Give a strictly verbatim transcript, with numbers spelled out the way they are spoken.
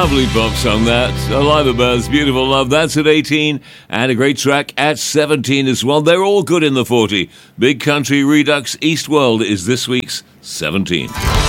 Lovely pop song that. Alive Birds, Beautiful Love. That's at eighteen. And a great track at seventeen as well. They're all good in the forty. Big Country Redux East World is this week's seventeen.